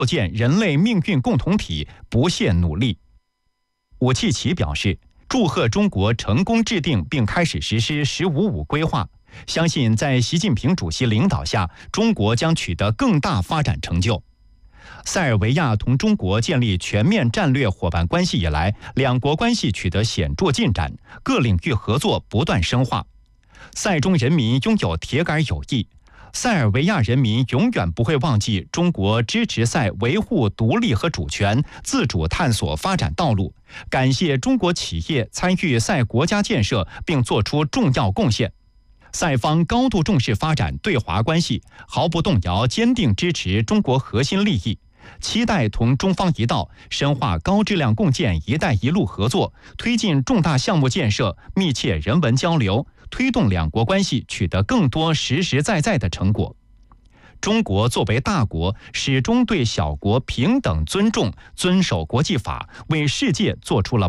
构建人类命运共同体不懈努力。武契奇表示，祝贺中国成功制定并开始实施“十五五”规划，相信在习近平主席领导下，中国将取得更大发展成就。塞尔维亚同中国建立全面战略伙伴关系以来，两国关系取得显著进展，各领域合作不断深化。塞中人民拥有铁杆友谊，塞尔维亚人民永远不会忘记中国支持塞维护独立和主权，自主探索发展道路，感谢中国企业参与塞国家建设并作出重要贡献。塞方高度重视发展对华关系，毫不动摇坚定支持中国核心利益，期待同中方一道深化高质量共建“一带一路”合作，推进重大项目建设，密切人文交流，推动两国关系取得更多实实在在的成果。中国作为大国，始终对小国平等尊重，遵守国际法，为世界做出了